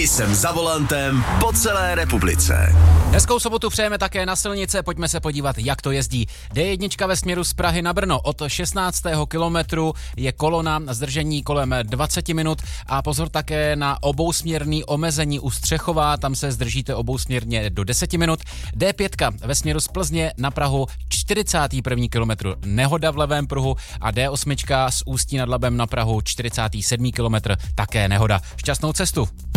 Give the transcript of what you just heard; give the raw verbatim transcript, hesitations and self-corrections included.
Jsem za volantem po celé republice. Hezkou sobotu přejeme také na silnice, pojďme se podívat, jak to jezdí. D jedna ve směru z Prahy na Brno. Od šestnáctého kilometru je kolona, zdržení kolem dvacet minut a pozor také na obousměrný omezení u Střechova, tam se zdržíte obousměrně do deset minut. D pět ve směru z Plzně na Prahu čtyřicátý první kilometr nehoda v levém pruhu a D osm z Ústí nad Labem na Prahu čtyřicátý sedmý kilometr také nehoda. Šťastnou cestu.